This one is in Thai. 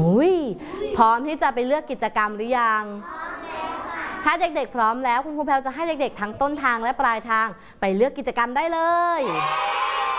อุ้ยพร้อมที่จะไปเลือกกิจกรรมหรือยังถ้าเด็กๆพร้อมแล้วคุณครูแพลวจะให้เด็กๆทั้งต้นทางและปลายทางไปเลือกกิจกรรมได้เลย